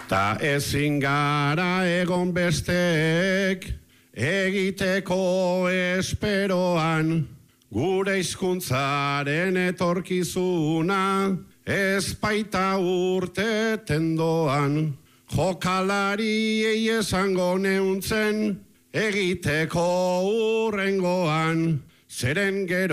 Ta ezin gara egon bestek egiteko esperoan, gure hizkuntzaren etorkizuna ez baita urteten doan. Jokalariei esango neuntzen egiteko hurrengoan, zeren gero